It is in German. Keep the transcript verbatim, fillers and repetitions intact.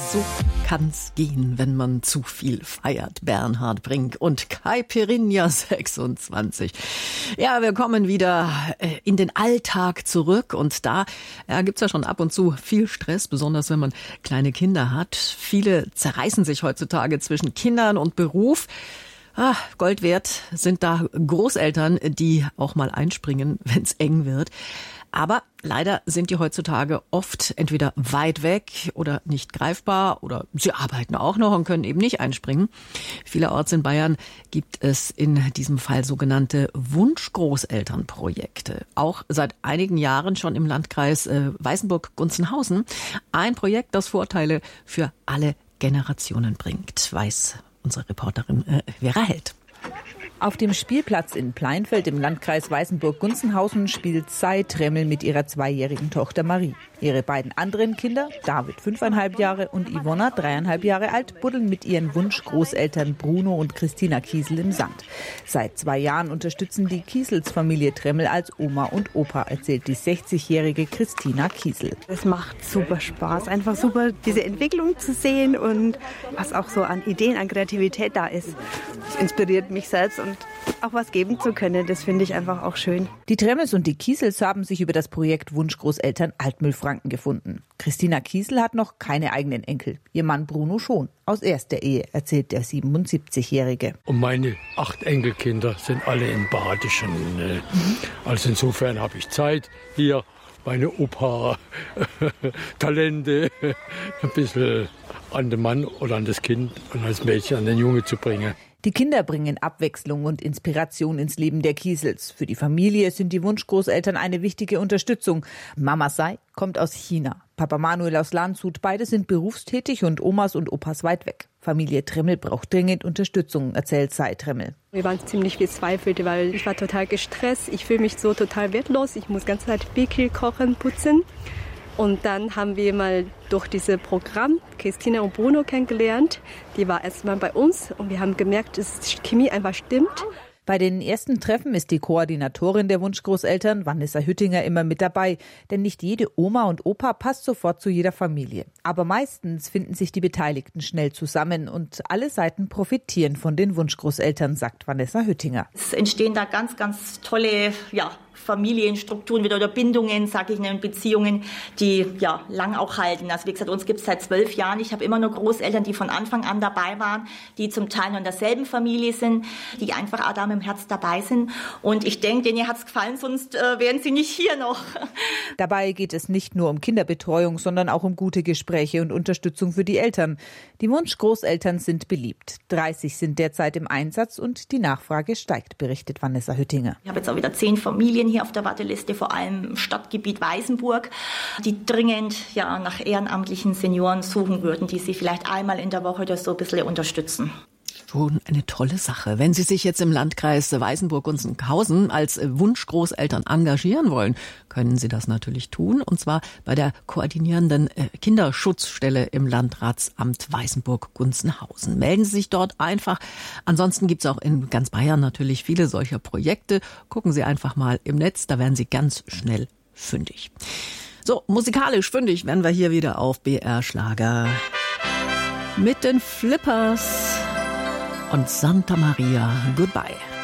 So kann's gehen, wenn man zu viel feiert. Bernhard Brink und Caipirinha sechsundzwanzig. Ja, wir kommen wieder in den Alltag zurück und da ja, gibt's ja schon ab und zu viel Stress, besonders wenn man kleine Kinder hat. Viele zerreißen sich heutzutage zwischen Kindern und Beruf. Ah, Gold wert sind da Großeltern, die auch mal einspringen, wenn's eng wird. Aber leider sind die heutzutage oft entweder weit weg oder nicht greifbar oder sie arbeiten auch noch und können eben nicht einspringen. Vielerorts in Bayern gibt es in diesem Fall sogenannte Wunschgroßelternprojekte. Auch seit einigen Jahren schon im Landkreis äh, Weißenburg-Gunzenhausen. Ein Projekt, das Vorteile für alle Generationen bringt, weiß unsere Reporterin äh, Vera Held. Auf dem Spielplatz in Pleinfeld im Landkreis Weißenburg-Gunzenhausen spielt Sai Tremmel mit ihrer zweijährigen Tochter Marie. Ihre beiden anderen Kinder, David fünfeinhalb Jahre und Ivona dreieinhalb Jahre alt, buddeln mit ihren Wunschgroßeltern Bruno und Christina Kiesel im Sand. Seit zwei Jahren unterstützen die Kiesels Familie Tremmel als Oma und Opa, erzählt die sechzigjährige Christina Kiesel. Es macht super Spaß, einfach super diese Entwicklung zu sehen und was auch so an Ideen, an Kreativität da ist. Das inspiriert mich selbst und auch was geben zu können, das finde ich einfach auch schön. Die Tremmels und die Kiesels haben sich über das Projekt Wunschgroßeltern Altmühlfranken gefunden. Christina Kiesel hat noch keine eigenen Enkel. Ihr Mann Bruno schon. Aus erster Ehe, erzählt der siebenundsiebzigjährige. Und meine acht Enkelkinder sind alle im Badischen. Mhm. Also insofern habe ich Zeit, hier meine Opa-Talente ein bisschen an den Mann oder an das Kind und als Mädchen an den Junge zu bringen. Die Kinder bringen Abwechslung und Inspiration ins Leben der Kiesels. Für die Familie sind die Wunschgroßeltern eine wichtige Unterstützung. Mama Sai kommt aus China, Papa Manuel aus Landshut. Beide sind berufstätig und Omas und Opas weit weg. Familie Tremmel braucht dringend Unterstützung, erzählt Sai Tremmel. Wir waren ziemlich verzweifelt, weil ich war total gestresst. Ich fühle mich so total wertlos. Ich muss die ganze Zeit Bickel kochen, putzen. Und dann haben wir mal durch dieses Programm Christina und Bruno kennengelernt. Die war erstmal bei uns und wir haben gemerkt, dass die Chemie einfach stimmt. Bei den ersten Treffen ist die Koordinatorin der Wunschgroßeltern, Vanessa Hüttinger, immer mit dabei. Denn nicht jede Oma und Opa passt sofort zu jeder Familie. Aber meistens finden sich die Beteiligten schnell zusammen und alle Seiten profitieren von den Wunschgroßeltern, sagt Vanessa Hüttinger. Es entstehen da ganz, ganz tolle, ja, Familienstrukturen wieder oder Bindungen, sage ich, und Beziehungen, die ja lang auch halten. Also wie gesagt, uns gibt es seit zwölf Jahren. Ich habe immer nur Großeltern, die von Anfang an dabei waren, die zum Teil noch in derselben Familie sind, die einfach auch da mit dem Herz dabei sind. Und ich denke, denen hat es gefallen, sonst äh, wären sie nicht hier noch. Dabei geht es nicht nur um Kinderbetreuung, sondern auch um gute Gespräche und Unterstützung für die Eltern. Die Wunschgroßeltern sind beliebt. dreißig sind derzeit im Einsatz und die Nachfrage steigt, berichtet Vanessa Hüttinger. Ich habe jetzt auch wieder zehn Familien hier auf der Warteliste, vor allem im Stadtgebiet Weißenburg, die dringend ja nach ehrenamtlichen Senioren suchen würden, die sie vielleicht einmal in der Woche oder so ein bisschen unterstützen. Schon eine tolle Sache. Wenn Sie sich jetzt im Landkreis Weißenburg-Gunzenhausen als Wunschgroßeltern engagieren wollen, können Sie das natürlich tun. Und zwar bei der koordinierenden Kinderschutzstelle im Landratsamt Weißenburg-Gunzenhausen. Melden Sie sich dort einfach. Ansonsten gibt es auch in ganz Bayern natürlich viele solcher Projekte. Gucken Sie einfach mal im Netz, da werden Sie ganz schnell fündig. So, musikalisch fündig werden wir hier wieder auf B R Schlager mit den Flippers und Santa Maria Goodbye.